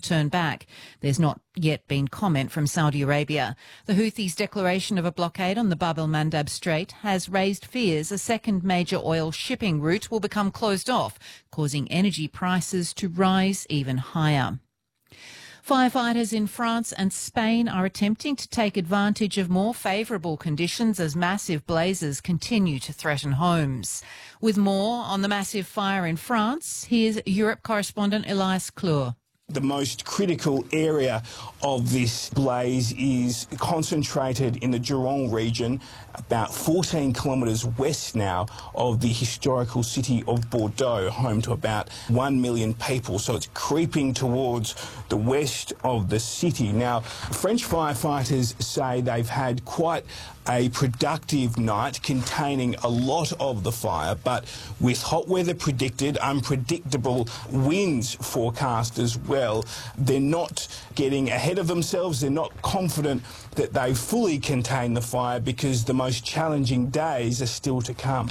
turn back. There's not yet been comment from Saudi Arabia. The Houthis' declaration of a blockade on the Bab el-Mandab Strait has raised fears a second major oil shipping route will become closed off, causing energy prices to rise even higher. Firefighters in France and Spain are attempting to take advantage of more favourable conditions as massive blazes continue to threaten homes. With more on the massive fire in France, here's Europe correspondent Elias Klur. The most critical area of this blaze is concentrated in the Gironde region, about 14 kilometres west now of the historical city of Bordeaux, home to about 1 million people. So it's creeping towards the west of the city. Now, French firefighters say they've had quite a productive night containing a lot of the fire, but with hot weather predicted, unpredictable winds forecast as well, they're not getting ahead of themselves. They're not confident that they fully contain the fire because the most challenging days are still to come.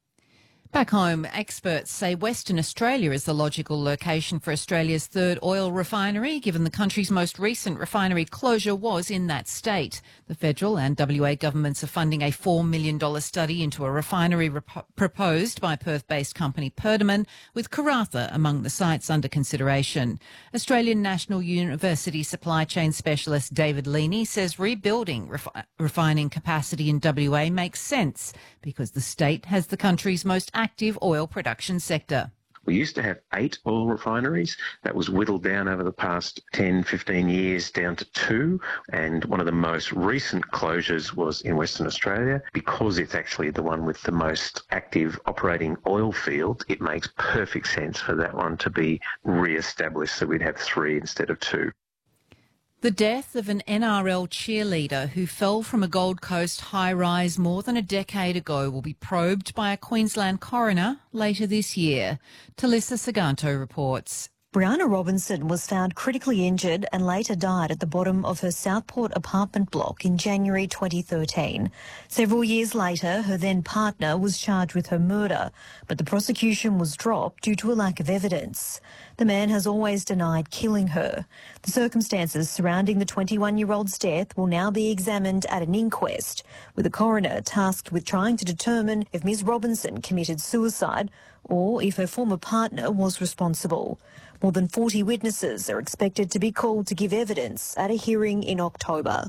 Back home, experts say Western Australia is the logical location for Australia's third oil refinery, given the country's most recent refinery closure was in that state. The federal and WA governments are funding a $4 million study into a refinery proposed by Perth-based company Perdaman, with Karratha among the sites under consideration. Australian National University supply chain specialist David Leaney says rebuilding refining capacity in WA makes sense because the state has the country's most active oil production sector. We used to have 8 oil refineries. That was whittled down over the past 10, 15 years down to 2. And one of the most recent closures was in Western Australia. Because it's actually the one with the most active operating oil field, it makes perfect sense for that one to be re-established, so we'd have 3 instead of 2. The death of an NRL cheerleader who fell from a Gold Coast high-rise more than a decade ago will be probed by a Queensland coroner later this year. Talissa Saganto reports. Brianna Robinson was found critically injured and later died at the bottom of her Southport apartment block in January 2013. Several years later, her then partner was charged with her murder, but the prosecution was dropped due to a lack of evidence. The man has always denied killing her. The circumstances surrounding the 21-year-old's death will now be examined at an inquest, with a coroner tasked with trying to determine if Ms Robinson committed suicide or if her former partner was responsible. More than 40 witnesses are expected to be called to give evidence at a hearing in October.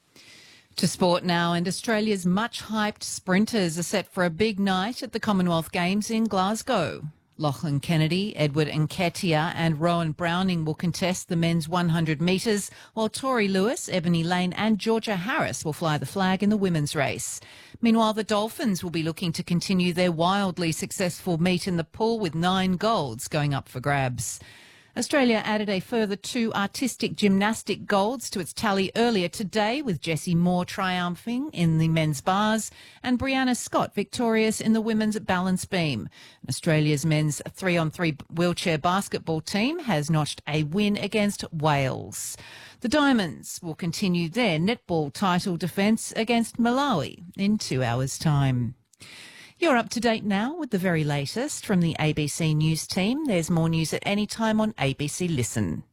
To sport now, and Australia's much-hyped sprinters are set for a big night at the Commonwealth Games in Glasgow. Lachlan Kennedy, Edward Nketiah and Rowan Browning will contest the men's 100 metres, while Tori Lewis, Ebony Lane and Georgia Harris will fly the flag in the women's race. Meanwhile, the Dolphins will be looking to continue their wildly successful meet in the pool with 9 golds going up for grabs. Australia added a further 2 artistic gymnastic golds to its tally earlier today, with Jessie Moore triumphing in the men's bars and Brianna Scott victorious in the women's balance beam. Australia's men's 3-on-3 wheelchair basketball team has notched a win against Wales. The Diamonds will continue their netball title defence against Malawi in 2 hours' time. You're up to date now with the very latest from the ABC News team. There's more news at any time on ABC Listen.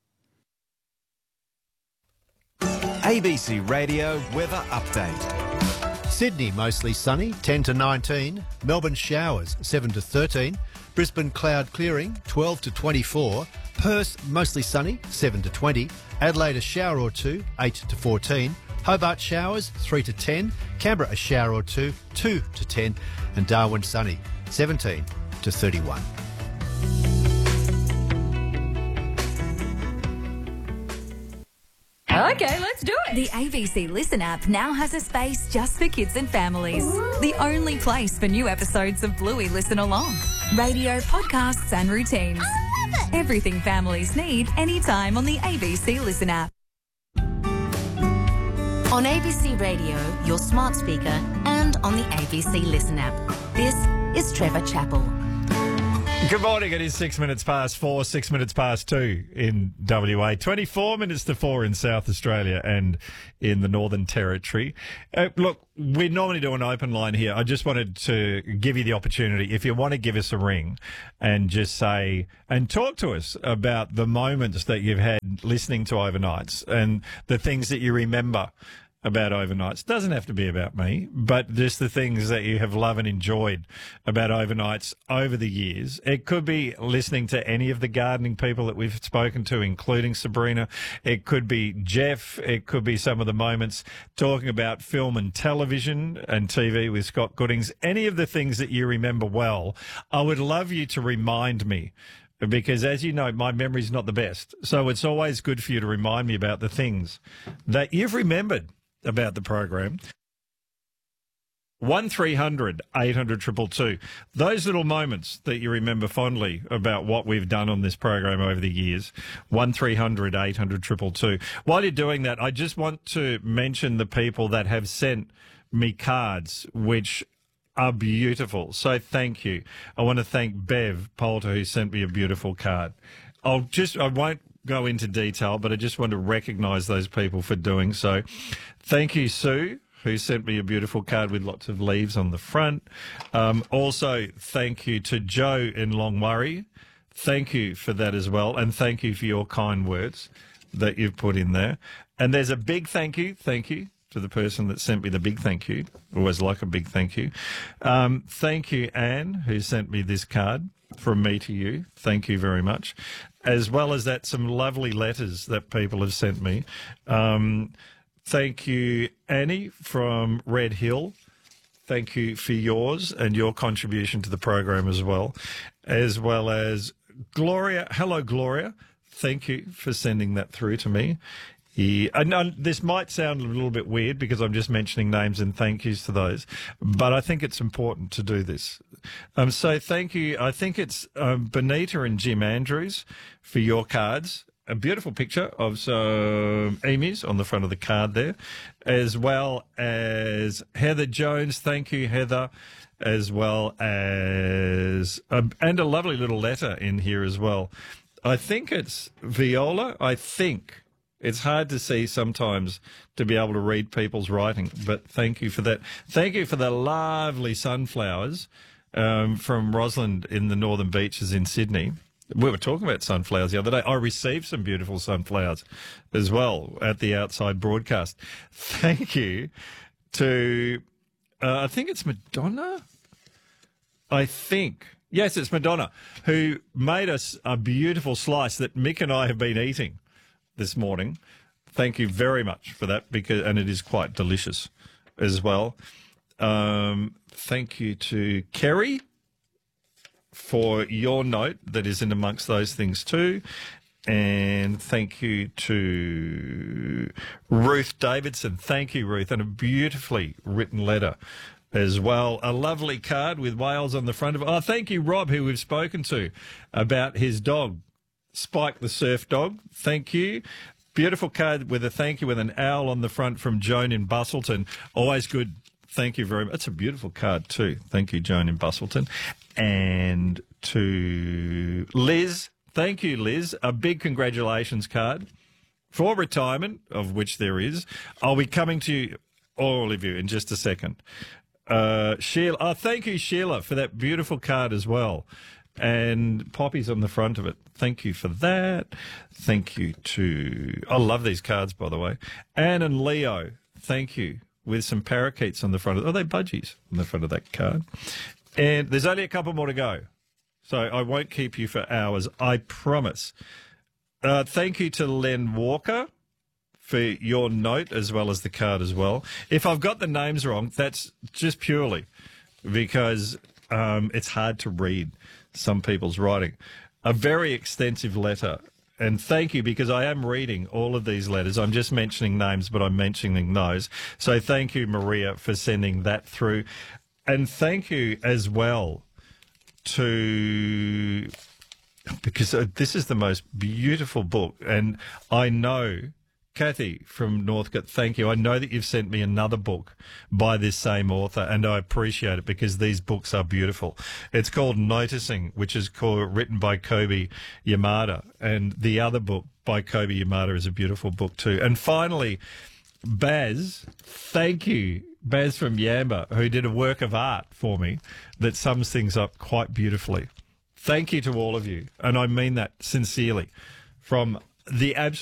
ABC Radio Weather Update. Sydney mostly sunny, 10 to 19. Melbourne showers, 7 to 13. Brisbane cloud clearing, 12 to 24. Perth mostly sunny, 7 to 20. Adelaide a shower or 2, 8 to 14. Hobart showers, 3 to 10. Canberra a shower or 2, 2 to 10. And Darwin sunny, 17 to 31. Okay, let's do it. The ABC Listen app now has a space just for kids and families. Ooh. The only place for new episodes of Bluey Listen Along. Radio, podcasts and routines. I love it. Everything families need anytime on the ABC Listen app. On ABC Radio, your smart speaker, and on the ABC Listen app. This is Trevor Chappell. Good morning. It is 6 minutes past 4, 6 minutes past 2 in WA, 24 minutes to 4 in South Australia and in the Northern Territory. Look, we normally do an open line here. I just wanted to give you the opportunity, if you want to give us a ring and just say, and talk to us about the moments that you've had enjoyed listening to Overnights and the things that you remember about Overnights. Doesn't have to be about me, but just the things that you have loved and enjoyed about Overnights over the years. It could be listening to any of the gardening people that we've spoken to, including Sabrina. It could be Jeff. It could be some of the moments talking about film and television and TV with Scott Goodings. Any of the things that you remember well, I would love you to remind me. Because, as you know, my memory's not the best. So it's always good for you to remind me about the things that you've remembered about the program. 1300 800 222. Those little moments that you remember fondly about what we've done on this program over the years. 1300 800 222. While you're doing that, I just want to mention the people that have sent me cards, which are beautiful. So thank you. I want to thank Bev Poulter, who sent me a beautiful card. I won't go into detail, but I just want to recognise those people for doing so. Thank you, Sue, who sent me a beautiful card with lots of leaves on the front. Also, thank you to Joe in Longmurray. Thank you for that as well, and thank you for your kind words that you've put in there. And there's a big thank you to the person that sent me the big thank you. Always like a big thank you. Thank you, Anne, who sent me this card from me to you. Thank you very much. As well as that, some lovely letters that people have sent me. Thank you, Annie from Red Hill. Thank you for yours and your contribution to the program as well as Gloria. Hello, Gloria. Thank you for sending that through to me. Yeah, I know this might sound a little bit weird because I'm just mentioning names and thank yous to those, but I think it's important to do this. So thank you. I think it's Benita and Jim Andrews for your cards. A beautiful picture of some emus on the front of the card there, as well as Heather Jones. Thank you, Heather. As well as, and a lovely little letter in here as well. I think it's Viola. I think. It's hard to see sometimes to be able to read people's writing, but thank you for that. Thank you for the lovely sunflowers from Rosalind in the Northern Beaches in Sydney. We were talking about sunflowers the other day. I received some beautiful sunflowers as well at the outside broadcast. Thank you to, I think it's Madonna. Yes, it's Madonna, who made us a beautiful slice that Mick and I have been eating this morning. Thank you very much for that, and it is quite delicious as well. Thank you to Kerry for your note that is in amongst those things too. And thank you to Ruth Davidson. Thank you, Ruth, and a beautifully written letter as well. A lovely card with whales on the front of it. Oh, thank you, Rob, who we've spoken to about his dog, Spike the surf dog. Thank you. Beautiful card with a thank you with an owl on the front from Joan in Bustleton. Always good. Thank you very much. It's a beautiful card too. Thank you, Joan in Bustleton. And to Liz. Thank you, Liz. A big congratulations card for retirement, of which there is. I'll be coming to you, all of you, in just a second. Sheila. Oh, thank you, Sheila, for that beautiful card as well. And poppies on the front of it. Thank you for that. Thank you to... I love these cards, by the way. Anne and Leo, thank you. With some parakeets on the front of... Oh, they budgies on the front of that card. And there's only a couple more to go. So I won't keep you for hours, I promise. Thank you to Len Walker for your note as well as the card as well. If I've got the names wrong, that's just purely because it's hard to read some people's writing. A very extensive letter. And thank you, because I am reading all of these letters. I'm just mentioning names, but I'm mentioning those. So thank you, Maria, for sending that through. And thank you as well to... Because this is the most beautiful book. And I know... Kathy from Northcote, thank you. I know that you've sent me another book by this same author, and I appreciate it because these books are beautiful. It's called Noticing, which is written by Kobe Yamada, and the other book by Kobe Yamada is a beautiful book too. And finally, Baz, thank you. Baz from Yamba, who did a work of art for me that sums things up quite beautifully. Thank you to all of you, and I mean that sincerely from the absolute